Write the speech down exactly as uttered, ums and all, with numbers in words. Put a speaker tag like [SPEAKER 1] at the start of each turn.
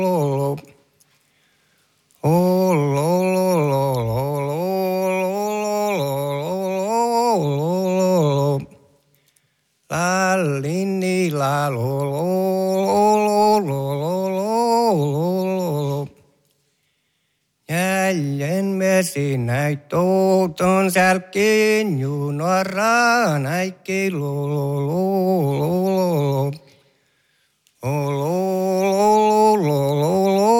[SPEAKER 1] Jälleen vesi näit touton sälkeen junoraa näikki lo lo lo lo lo lo lo lo lo lo